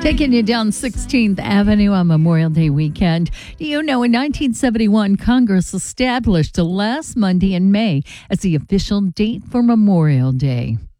Taking you down 16th Avenue on Memorial Day weekend. You know, in 1971, Congress established the last Monday in May as the official date for Memorial Day.